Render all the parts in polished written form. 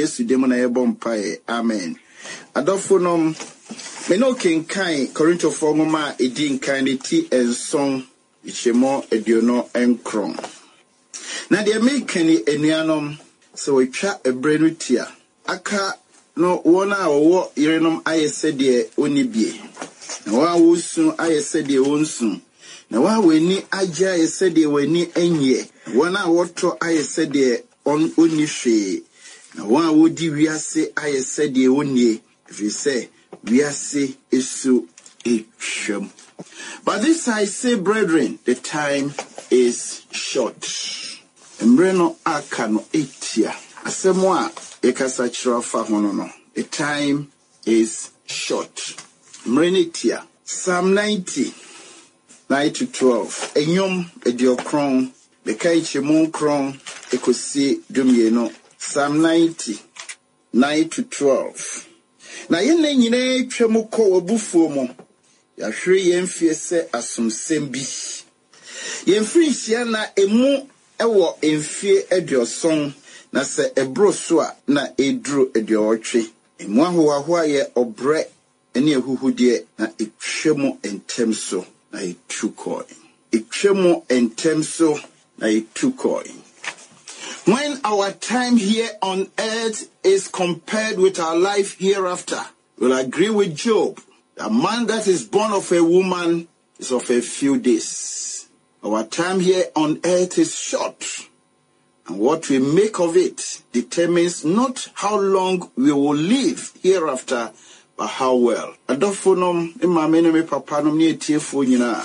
Yesu demo na yɛbɔ mpae. Amen. Adɔfonom me no kenkan Korintofo nwoma edi nkan ne ti enson ihyɛmɔ aduono nkron. Na deɛ meka ni anuanom sɛ wɔtwa ebre no tia aka no wɔn a wɔwɔ yerenom ayɛ sɛdeɛ oni bie. Na wɔn a wɔsu ayɛ sɛdeɛ wɔnsu. Na wɔn a wɔni agye ayɛ sɛdeɛ wɔni anyɛ. Wɔn a wɔtɔ ayɛ sɛdeɛ oni hwee. Na wɔn a wɔdi wiase ayɛ sɛdeɛ oni. If you say wiase esu etwam. But this I say, brethren, the time is short. Mbre no aka no etia. Asɛm a ekasa kyerɛ fa ho no. The time is short. Mbre ne tia. Psalm 90, 9-12. Enyom ediokron. Bekai chemu kron ekosi dumieno. Psalm 90, 9-12. Na yene nyine twemu kɔ wabufuo mu. Yahwere yemfie sɛ asomsem bi. Yemfiri hyia na emu ɛwɔ emfie aduoson na sɛ ebro so a na eduru aduotwe. Emu ahoaho ayɛ obrɛ ɛne ehuhudeɛ na etwemu entem so na etukoi. Etwemu entem so na etukoi. When our time here on earth is compared with our life hereafter, we'll agree with Job. A man that is born of a woman is of a few days. Our time here on earth is short. And what we make of it determines not how long we will live hereafter, but how well. Adofonom imamene me papanom ni etiefo nyina.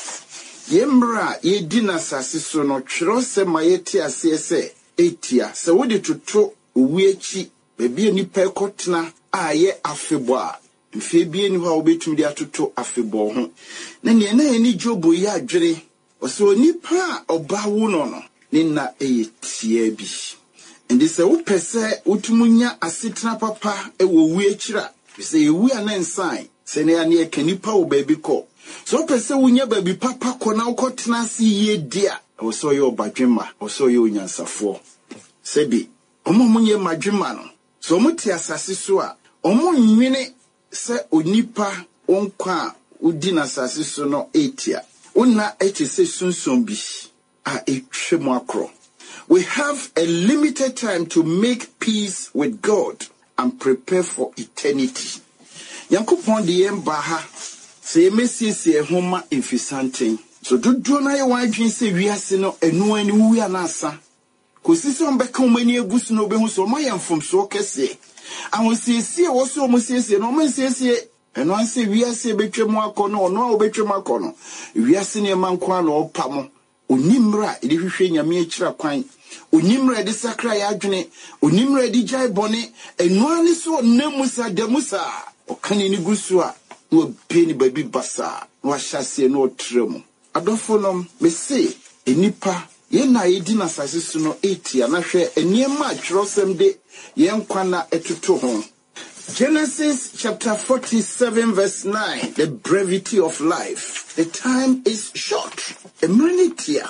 Yemra yedina sasiso no twero se mayeti asese etia se wodi toto owiachi bebi nipa ekotena aye afebo a mfe bi eni ho obetumi de atoto afebo ho na ne na eni Jobo ya adwere oso nipa oba wo no ne na eyetia bi ndi se wo pese utumunya asetena papa ewo wiachira se yewu anensan se ne ane ekanipa wo ba bi ko so pese wunya ba bi papa ko na ukotena si ye dia oso ye obadwema oso ye onyansafo sebi omo munye madwema no so muti asase so a omo nwene se onipa onkwa udi na asase so no etia una etise sunsun bi a etwemu akro. We have a limited time to make peace with God and prepare for eternity. Yankopon de yemba ha se mesiesie homa emfisanten. So dodo na ye wadwen se wiase no enu ani wu ya na asa. Kosisi ombeka omani egusu no behu so mayamfomso kese. Ahosiesie wo so omosiesie no omensiesie eno anse wiase betwemu akono ono a obetwemu akono. Wiase ne mankwa na opamo. Onimra edi hwehwe nyame akira kwan. Onimra edi sakra ya adwene. Onimra edi jai bone. Eno ani so namusa demusa. Okane ni gusu a no beni baby basa. No ahyase no tremu. Adofonom me se enipa ye na yedi na sase so no etia na hwe eniema atwerosem de yenkwa na etuto ho. Genesis chapter 47 verse 9. The brevity of life. The time is short. Emrenitia.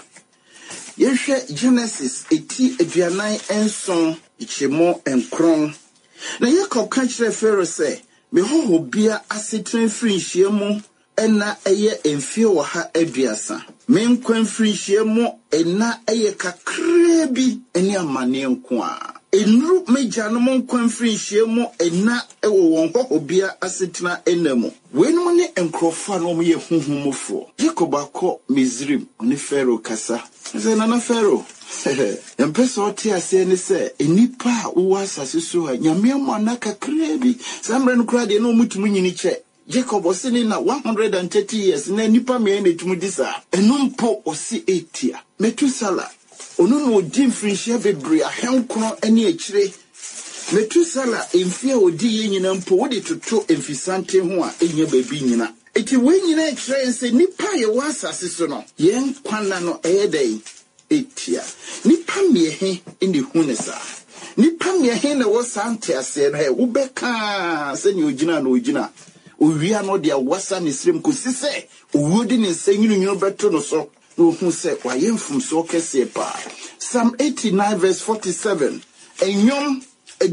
Yehwe Genesis eti aduanan enson ichemo enkron. Na Yakob ka kire Pharaoh say, me ho bia asetren firi hyiemu ena eye emfie wo ha aduasa. Me nkwan firi hyiemu ena eye kakra bi eni amane nko a. Enru mejanom nkwan firi hyiemu ena ewo won ho bia asetena enemu. Wenum ne enkrofo no mo ye huhumofo. Jacob akọ Misrim oni Pharaoh kasa. Ze na Pharaoh. Empeso oti ase ne se enipa wo asase so ha nyame mo na kakra bi. Samre no kra de no mutumu nyini che. Jacob osini na 130 years na nipa me na tumu disa. Enumpo osi etia. Metusala. Onu no odi mfrinhia bebre ahenkono ene akire. Metusala emfie odi ye nyina mpo wo de toto emfisante ho a enya babi nyina. Eti we nyina akire nse nipa ye wa asase so no. Yen kwana no eyedai etia. Nipa miehe ene hunesa. Nipa miehe na wo sante ase na he wo beka se ni ogina na ogina. Owia no de awasa ne srem kosise owodi ne nsanyinu nyino beto no so. Who said, why from so kese pa. Psalm 89 verse 47. Enyom